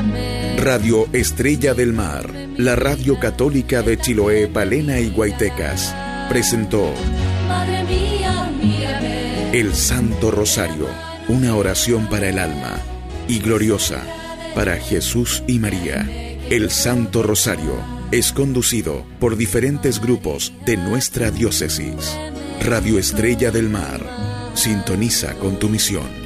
Radio Estrella del Mar, la radio católica de Chiloé, Palena y Guaytecas, presentó el Santo Rosario, una oración para el alma, y gloriosa para Jesús y María. El Santo Rosario es conducido por diferentes grupos de nuestra diócesis. Radio Estrella del Mar, sintoniza con tu misión.